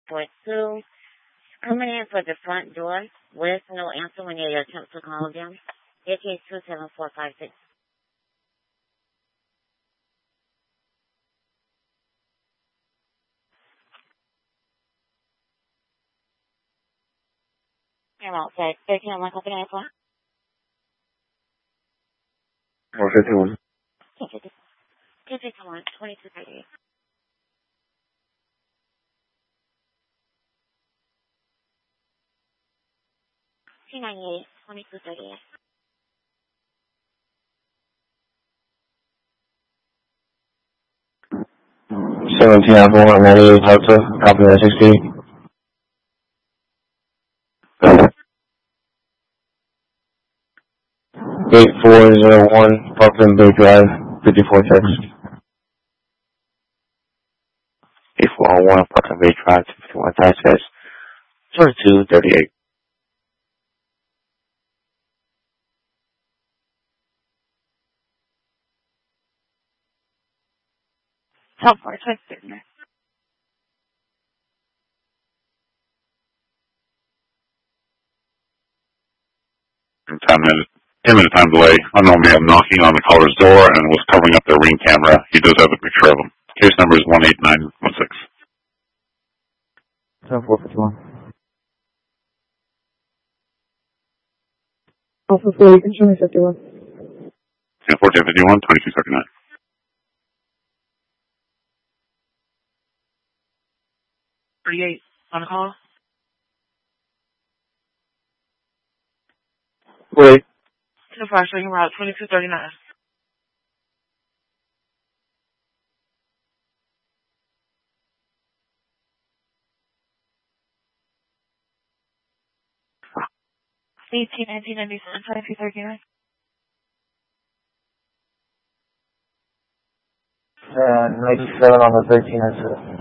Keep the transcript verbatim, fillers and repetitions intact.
four two. Coming in for the front door with no answer when you attempt to call again. A K two seven four five six. I'm outside. thirteen on one company airport. one fifty-one. two fifty-one, twenty-two thirty-eight. two ninety-eight, twenty-two thirty-eight. seventeen on one ninety-eight Delta, copy that sixty. eight four zero one Parkland Bay Drive, fifty-four Texas. eight four zero one Parkland Bay Drive, fifty-one Texas, twenty-two thirty-eight. Top four, twenty-six. ten minute, ten minute time delay. Unknown man knocking on the caller's door and was covering up their Ring camera. He does have a picture of him. Case number is one eight nine one six. ten four fifty-one. Alpha four, you can show me fifty-one. ten fourteen fifty-one, twenty-two thirty-nine. thirty-eight on call. Wait. Two five second route, twenty-two thirty-nine. eighteen, nineteen ninety-seven, twenty-two thirty-nine. Uh, ninety-seven on the thirteen, that's it.